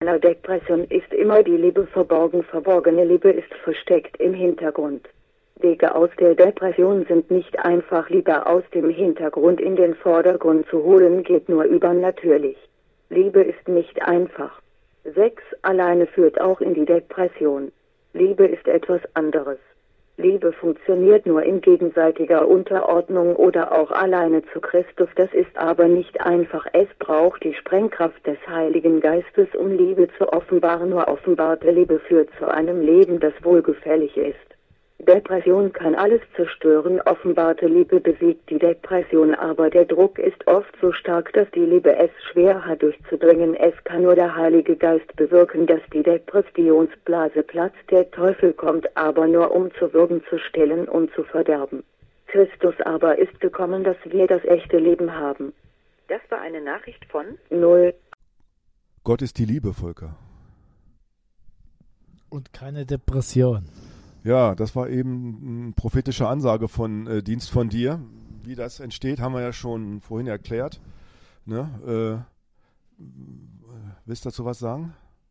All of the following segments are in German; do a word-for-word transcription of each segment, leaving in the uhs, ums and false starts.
einer Depression ist immer die Liebe verborgen. Verborgene Liebe ist versteckt im Hintergrund. Wege aus der Depression sind nicht einfach. Liebe aus dem Hintergrund in den Vordergrund zu holen geht nur übernatürlich. Liebe ist nicht einfach. Sex alleine führt auch in die Depression. Liebe ist etwas anderes. Liebe funktioniert nur in gegenseitiger Unterordnung oder auch alleine zu Christus. Das ist aber nicht einfach. Es braucht die Sprengkraft des Heiligen Geistes, um Liebe zu offenbaren. Nur offenbarte Liebe führt zu einem Leben, das wohlgefällig ist. Depression kann alles zerstören. Offenbarte Liebe besiegt die Depression, aber der Druck ist oft so stark, dass die Liebe es schwer hat durchzudringen. Es kann nur der Heilige Geist bewirken, dass die Depressionsblase platzt. Der Teufel kommt aber nur, um zu würgen, zu stehlen und zu verderben. Christus aber ist gekommen, dass wir das echte Leben haben. Das war eine Nachricht von null. Gott ist die Liebe, Volker. Und keine Depression. Ja, das war eben eine prophetische Ansage von äh, Dienst von dir. Wie das entsteht, haben wir ja schon vorhin erklärt. Ne? Äh, willst du dazu was sagen?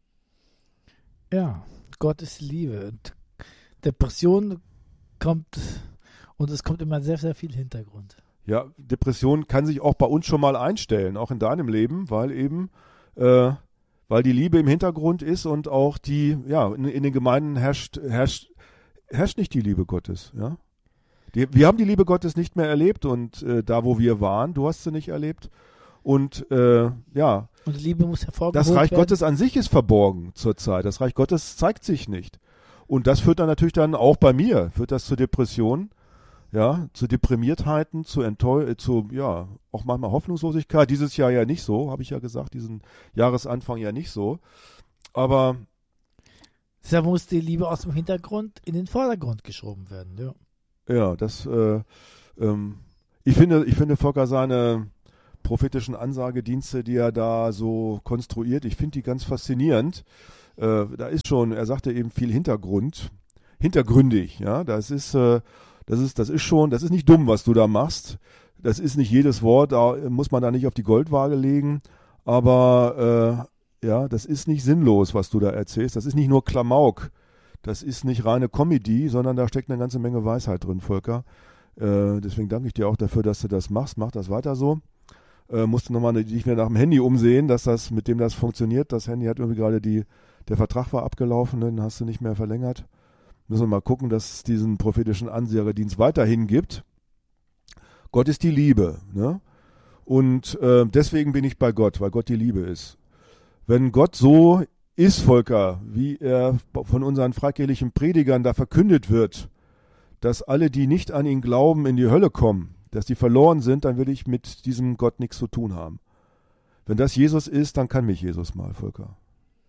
Ja, Gott ist Liebe. Und Depression kommt, und es kommt immer sehr, sehr viel Hintergrund. Ja, Depression kann sich auch bei uns schon mal einstellen, auch in deinem Leben, weil eben, äh, weil die Liebe im Hintergrund ist und auch die, ja, in, in den Gemeinden herrscht, herrscht herrscht nicht die Liebe Gottes, ja. Die, wir haben die Liebe Gottes nicht mehr erlebt und äh, da, wo wir waren, du hast sie nicht erlebt und äh, ja. Und die Liebe muss hervorgehoben Das Reich werden. Gottes an sich ist verborgen zurzeit. Das Reich Gottes zeigt sich nicht. Und das führt dann natürlich dann auch bei mir, führt das zu Depressionen, ja, zu Deprimiertheiten, zu Enttäu- zu, ja, auch manchmal Hoffnungslosigkeit. Dieses Jahr ja nicht so, habe ich ja gesagt, diesen Jahresanfang ja nicht so. Aber da muss die Liebe aus dem Hintergrund in den Vordergrund geschoben werden, ja. Ja, das, äh, ähm, ich finde, ich finde Volker seine prophetischen Ansagedienste, die er da so konstruiert, ich finde die ganz faszinierend. Äh, da ist schon, er sagte eben viel Hintergrund, hintergründig, ja, das ist, äh, das ist, das ist schon, das ist nicht dumm, was du da machst. Das ist nicht jedes Wort, da muss man da nicht auf die Goldwaage legen, aber, äh, ja, das ist nicht sinnlos, was du da erzählst. Das ist nicht nur Klamauk. Das ist nicht reine Comedy, sondern da steckt eine ganze Menge Weisheit drin, Volker. Äh, deswegen danke ich dir auch dafür, dass du das machst. Mach das weiter so. Äh, musst du nochmal dich wieder nach dem Handy umsehen, dass das, mit dem das funktioniert. Das Handy hat irgendwie gerade die, der Vertrag war abgelaufen, den hast du nicht mehr verlängert. Müssen wir mal gucken, dass es diesen prophetischen Ansagedienst weiterhin gibt. Gott ist die Liebe, ne? Und äh, deswegen bin ich bei Gott, weil Gott die Liebe ist. Wenn Gott so ist, Volker, wie er von unseren freikirchlichen Predigern da verkündet wird, dass alle, die nicht an ihn glauben, in die Hölle kommen, dass die verloren sind, dann will ich mit diesem Gott nichts zu tun haben. Wenn das Jesus ist, dann kann mich Jesus mal, Volker.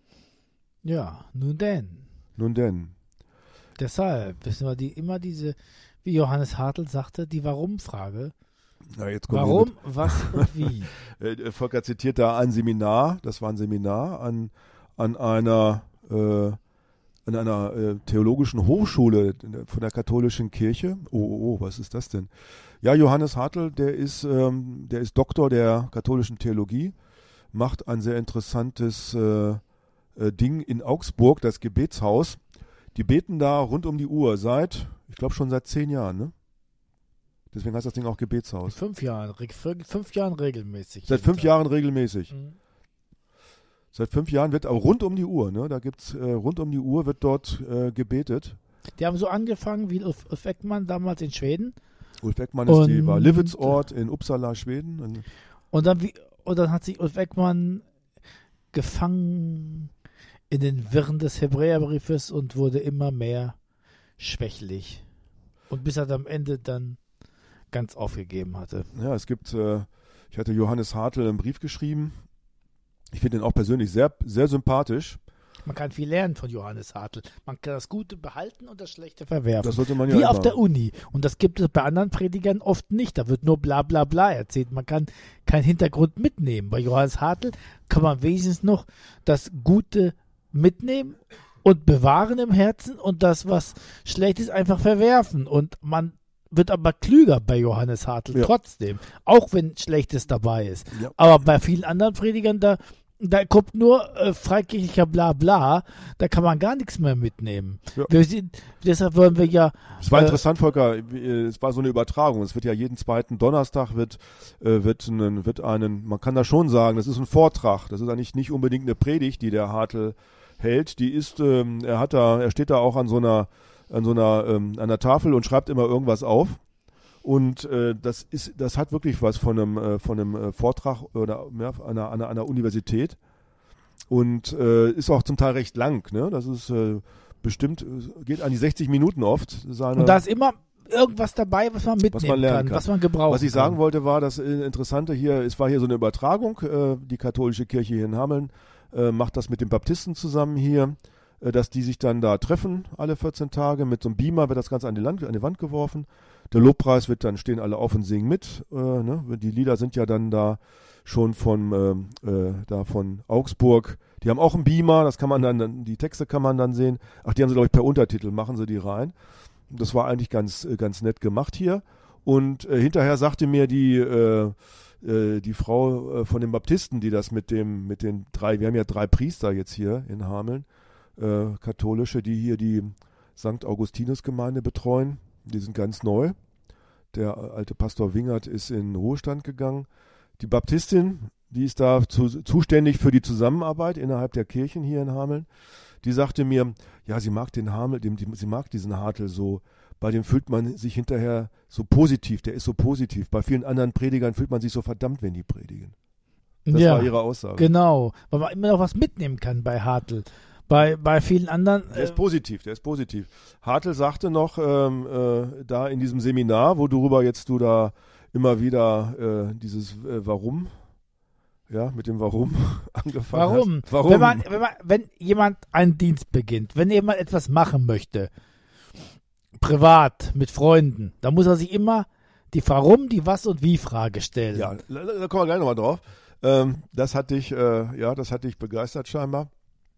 Ja, nun denn. Nun denn. Deshalb wissen wir die, immer diese, wie Johannes Hartl sagte, die Warum-Frage. Na, jetzt kommt Warum, was und wie? Äh, Volker zitiert da ein Seminar, das war ein Seminar an, an einer, äh, an einer äh, theologischen Hochschule von der katholischen Kirche. Oh, oh, oh, was ist das denn? Ja, Johannes Hartl, der ist, ähm, der ist Doktor der katholischen Theologie, macht ein sehr interessantes äh, äh, Ding in Augsburg, das Gebetshaus. Die beten da rund um die Uhr seit, ich glaube schon seit zehn Jahren, ne? Deswegen heißt das Ding auch Gebetshaus. Fünf Jahren, fünf Jahren regelmäßig. Seit fünf Jahren regelmäßig. Mhm. Seit fünf Jahren wird aber rund um die Uhr, ne? Da gibt's äh, rund um die Uhr wird dort äh, gebetet. Die haben so angefangen wie Ulf, Ulf Ekman damals in Schweden. Ulf Ekman ist die, war Livitzort in Uppsala, Schweden. Und, und, dann wie, und dann hat sich Ulf Ekman gefangen in den Wirren des Hebräerbriefes und wurde immer mehr schwächlich. Und bis er am Ende dann ganz aufgegeben hatte. Ja, es gibt, äh, ich hatte Johannes Hartl einen Brief geschrieben. Ich finde ihn auch persönlich sehr, sehr sympathisch. Man kann viel lernen von Johannes Hartl. Man kann das Gute behalten und das Schlechte verwerfen. Das sollte man ja Wie immer. auf der Uni. Und das gibt es bei anderen Predigern oft nicht. Da wird nur bla bla bla erzählt. Man kann keinen Hintergrund mitnehmen. Bei Johannes Hartl kann man wenigstens noch das Gute mitnehmen und bewahren im Herzen und das, was schlecht ist, einfach verwerfen. Und man wird aber klüger bei Johannes Hartl, ja. Trotzdem, auch wenn Schlechtes dabei ist. Ja. Aber bei vielen anderen Predigern, da, da kommt nur äh, freikirchlicher Blabla, da kann man gar nichts mehr mitnehmen. Ja. Wir sind, deshalb wollen wir ja... Es war äh, interessant, Volker, es war so eine Übertragung. Es wird ja jeden zweiten Donnerstag wird, äh, wird, einen, wird einen, man kann da schon sagen, das ist ein Vortrag. Das ist eigentlich nicht unbedingt eine Predigt, die der Hartl hält. Die ist, ähm, er hat da, er steht da auch an so einer, an so einer, ähm, an der Tafel und schreibt immer irgendwas auf. Und äh, das ist, das hat wirklich was von einem, äh, von einem äh, Vortrag oder mehr an einer, an einer, einer Universität und äh, ist auch zum Teil recht lang. Ne? Das ist äh, bestimmt, geht an die sechzig Minuten oft. Seine, und da ist immer irgendwas dabei, was man mitnehmen was man lernen kann, kann, was man gebrauchen kann. Was ich sagen kann. wollte, war, das Interessante hier, es war hier so eine Übertragung, äh, die katholische Kirche hier in Hameln äh, macht das mit den Baptisten zusammen hier, äh, dass die sich dann da treffen, alle vierzehn Tage, mit so einem Beamer wird das Ganze an die, Land, an die Wand geworfen. Der Lobpreis wird dann, stehen alle auf und singen mit. Äh, ne? Die Lieder sind ja dann da schon von, äh, äh, da von Augsburg. Die haben auch einen Beamer, das kann man dann, die Texte kann man dann sehen. Ach, die haben sie, glaube ich, per Untertitel, machen sie die rein. Das war eigentlich ganz, äh, ganz nett gemacht hier. Und äh, hinterher sagte mir die, äh, äh, die Frau äh, von den Baptisten, die das mit dem, mit den drei, wir haben ja drei Priester jetzt hier in Hameln, äh, katholische, die hier die Sankt Augustinus-Gemeinde betreuen. Die sind ganz neu. Der alte Pastor Wingert ist in Ruhestand gegangen. Die Baptistin, die ist da zu, zuständig für die Zusammenarbeit innerhalb der Kirchen hier in Hameln. Die sagte mir, ja, sie mag den Hamel, dem, die, sie mag diesen Hartl so. Bei dem fühlt man sich hinterher so positiv. Der ist so positiv. Bei vielen anderen Predigern fühlt man sich so verdammt, wenn die predigen. Das ja, war ihre Aussage. Genau, weil man immer noch was mitnehmen kann bei Hartl. Bei, bei vielen anderen... Der ist positiv, der ist positiv. Hartl sagte noch, ähm, äh, da in diesem Seminar, wo du jetzt du da immer wieder äh, dieses äh, Warum, ja, mit dem Warum angefangen Warum? hast. Warum? Wenn, man, wenn, man, wenn jemand einen Dienst beginnt, wenn jemand etwas machen möchte, privat, mit Freunden, dann muss er sich immer die Warum, die Was- und Wie-Frage stellen. Ja, da, da kommen wir gleich nochmal drauf. Ähm, das hat dich, äh, ja, das hat dich begeistert scheinbar.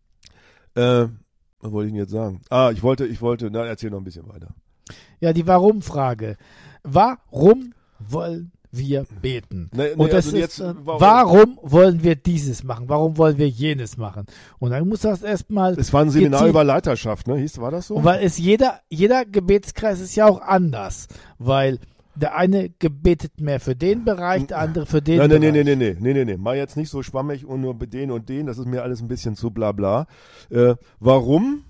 Äh, was wollte ich denn jetzt sagen? Ah, ich wollte, ich wollte, na, erzähl noch ein bisschen weiter. Ja, die Warum-Frage. Warum wollen wir beten? Nee, nee, und das also ist, jetzt, äh, warum? warum wollen wir dieses machen? Warum wollen wir jenes machen? Und dann muss das erstmal... Es war ein Seminar gezielt- über Leiterschaft, ne? Hieß, war das so? Und weil es jeder, jeder Gebetskreis ist ja auch anders, weil der eine gebetet mehr für den Bereich, der andere für den Nein, nein, nein, Bereich. nein, nein, nein, nein, nein. Mal jetzt nicht so schwammig und nur den und den, das ist mir alles ein bisschen zu bla bla. Äh, warum?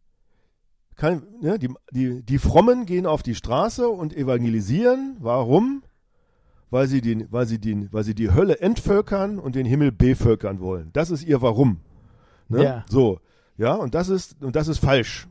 Kann, ne, die, die, die Frommen gehen auf die Straße und evangelisieren. Warum? Weil sie, den, weil, sie den, weil sie die Hölle entvölkern und den Himmel bevölkern wollen. Das ist ihr Warum. Ne? Ja. So, ja, und das ist, und das ist falsch.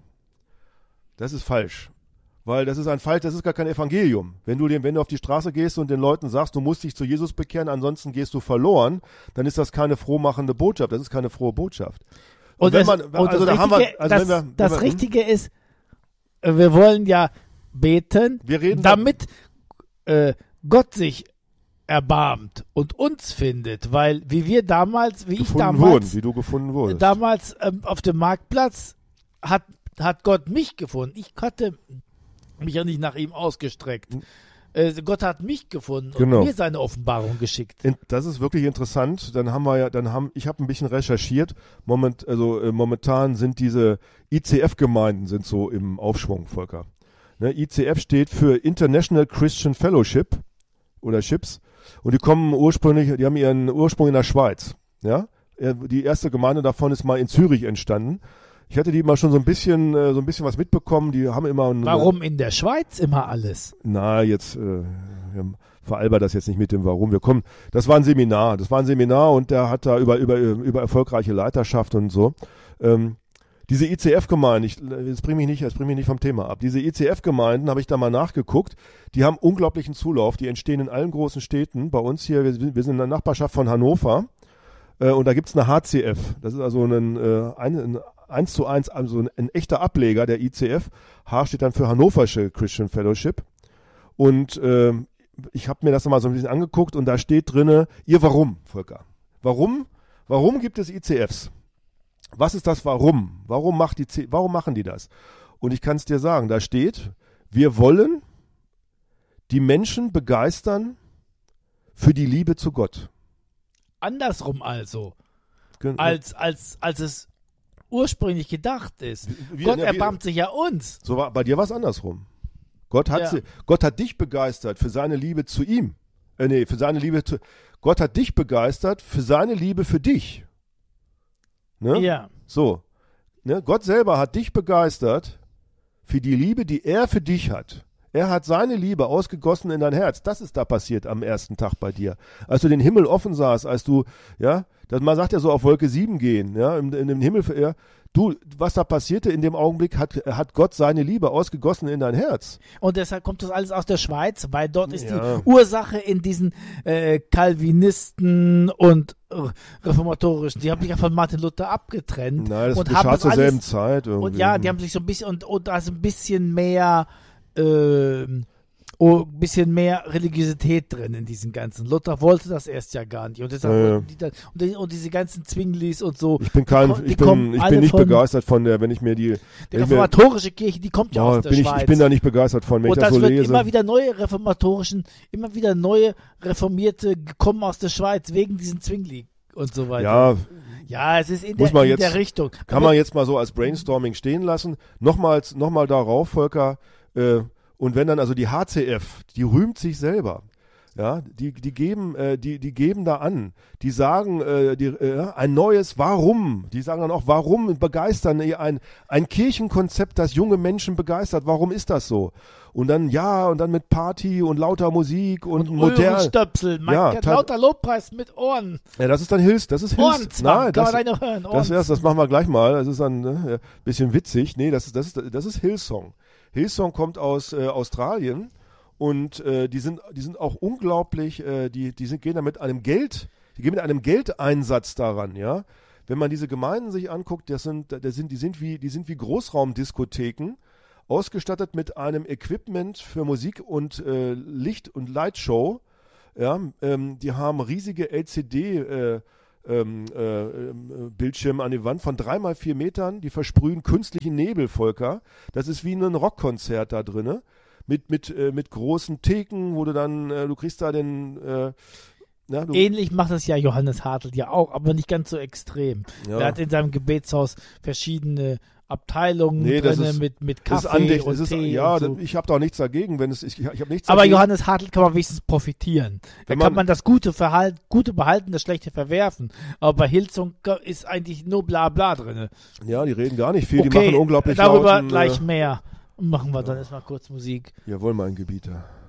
Das ist falsch. Weil das ist ein falsch, das ist gar kein Evangelium. Wenn du, den, wenn du auf die Straße gehst und den Leuten sagst, du musst dich zu Jesus bekehren, ansonsten gehst du verloren, dann ist das keine frohmachende Botschaft. Das ist keine frohe Botschaft. Und, wenn das, man- und also das, da haben wir- Richtige, also das, wenn wir- wenn das wir- Richtige ist, äh, wir wollen ja beten, Wir reden da- damit äh, Gott sich erbarmt und uns findet, weil wie wir damals, wie ich gefunden damals, wurden, wie du gefunden wurdest. damals ähm, auf dem Marktplatz hat, hat Gott mich gefunden. Ich hatte mich ja nicht nach ihm ausgestreckt. Äh, Gott hat mich gefunden Genau. und mir seine Offenbarung geschickt. In- Das ist wirklich interessant. Dann haben wir ja, dann haben, ich habe ein bisschen recherchiert. Moment, also äh, momentan sind diese I C F-Gemeinden sind so im Aufschwung, Volker. Ne, I C F steht für International Christian Fellowship oder Ships und die kommen ursprünglich, die haben ihren Ursprung in der Schweiz. Ja, Äh, die erste Gemeinde davon ist mal in Zürich entstanden. Ich hatte die mal schon so ein bisschen, äh, so ein bisschen was mitbekommen. Die haben immer eine, Warum in der Schweiz immer alles? Na, jetzt äh, wir veralber das jetzt nicht mit dem Warum. Wir kommen. Das war ein Seminar. Das war ein Seminar und der hat da über über über erfolgreiche Leiterschaft und so. Ähm, diese I C F-Gemeinden, ich, jetzt bring mich nicht, jetzt bring mich nicht vom Thema ab. Diese I C F-Gemeinden habe ich da mal nachgeguckt. Die haben unglaublichen Zulauf. Die entstehen in allen großen Städten. Bei uns hier, wir, wir sind in der Nachbarschaft von Hannover. Äh, und da gibt's eine H C F. Das ist also ein, äh, ein, ein eins zu eins, also ein, ein echter Ableger der I C F. H steht dann für Hannoversche Christian Fellowship. Und äh, ich habe mir das nochmal so ein bisschen angeguckt und da steht drinne, ihr Warum, Volker? Warum? Warum gibt es I C Fs? Was ist das Warum? Warum, macht die C- warum machen die das? Und ich kann es dir sagen, da steht, wir wollen die Menschen begeistern für die Liebe zu Gott. Andersrum also. Gen- als, als, als es ursprünglich gedacht ist. Wir- Gott ja, wir- erbarmt sich ja uns. So war, bei dir war es andersrum. Gott hat, Ja. sie, Gott hat dich begeistert für seine Liebe zu ihm. Äh, nee, für seine Liebe zu. Gott hat dich begeistert für seine Liebe für dich. Ne? Ja. So. Ne? Gott selber hat dich begeistert für die Liebe, die er für dich hat. Er hat seine Liebe ausgegossen in dein Herz. Das ist da passiert am ersten Tag bei dir. Als du den Himmel offen sahst, als du, ja, das, man sagt ja so auf Wolke sieben gehen, ja, in, in dem Himmel, ja, du, was da passierte in dem Augenblick, hat, hat Gott seine Liebe ausgegossen in dein Herz. Und deshalb kommt das alles aus der Schweiz, weil dort ist Ja. die Ursache in diesen äh, Calvinisten und äh, Reformatorischen. Die haben sich ja von Martin Luther abgetrennt. Nein, das und geschah haben zur alles, selben Zeit irgendwie. Und ja, die haben sich so ein bisschen, und, und da ist ein bisschen mehr, ähm, oh, ein bisschen mehr Religiosität drin in diesem Ganzen. Luther wollte das erst ja gar nicht. Und deshalb Ja, ja. wollten die dann, und, die, und diese ganzen Zwinglis und so. Ich bin kein, die, ko- die ich bin, kommen ich alle bin nicht von, begeistert von der, wenn ich mir die, Die wenn ich mir, reformatorische Kirche, die kommt ja oh, aus der bin ich, Schweiz. ich bin da nicht begeistert von, wenn Und ich das das so wird lese. immer wieder neue reformatorischen, immer wieder neue Reformierte gekommen aus der Schweiz wegen diesen Zwingli und so weiter. Ja, Ja, es ist in, Muss der, man in jetzt- der Richtung. kann man jetzt mal so als Brainstorming stehen lassen. Nochmals, nochmal darauf, Volker, äh, und wenn dann also die H C F, die rühmt sich selber. Ja, die, die geben, äh, die, die geben da an. Die sagen, äh, die, äh, ein neues Warum. Die sagen dann auch, warum begeistern eh ein, ein Kirchenkonzept, das junge Menschen begeistert. Warum ist das so? Und dann, ja, und dann mit Party und lauter Musik und, und modern. Ohrstöpsel, mein Ja, Gott, ta- lauter Lobpreis mit Ohren. Ja, das ist dann Hills, das ist Hills. Ohrenzwang, Nein, kann das, man da nicht hören. das, Ohren- erst, das machen wir gleich mal. Das ist dann ne, ein bisschen witzig. Nee, das ist, das ist, das ist Hillsong. Hillsong kommt aus äh, Australien und äh, die sind, die sind auch unglaublich, äh, die, die sind, gehen da mit einem Geld, die gehen mit einem Geldeinsatz daran, ja. Wenn man diese Gemeinden sich anguckt, das sind, das sind, die sind wie, die sind wie Großraumdiskotheken, ausgestattet mit einem Equipment für Musik und äh, Licht- und Lightshow. Ja, ähm, die haben riesige L C D äh, ähm, äh, ähm, Bildschirme an die Wand von drei mal vier Metern, die versprühen künstlichen Nebel, Volker. Das ist wie ein Rockkonzert da drinne. Mit, mit, äh, mit großen Theken, wo du dann, äh, du kriegst da den, äh, na, du, Ähnlich macht das ja Johannes Hartl ja auch, aber nicht ganz so extrem. Ja. Er hat in seinem Gebetshaus verschiedene Abteilungen Nee, das drinne ist- mit, mit das ist Kaffee andächt- und es ist, Tee ja, und so. das- ich habe da auch nichts dagegen, wenn es, ich, ich habe nichts Aber dagegen. Johannes Hartl kann man wenigstens profitieren. Da Wenn kann man- man das Gute, verhalten, Gute behalten, das Schlechte verwerfen. Aber bei Hillsong ist eigentlich nur bla bla drin. Ja, die reden gar nicht viel, die Okay, machen unglaublich darüber lauten, gleich äh, mehr. Machen wir dann erstmal kurz Musik. Jawohl, mein Gebieter.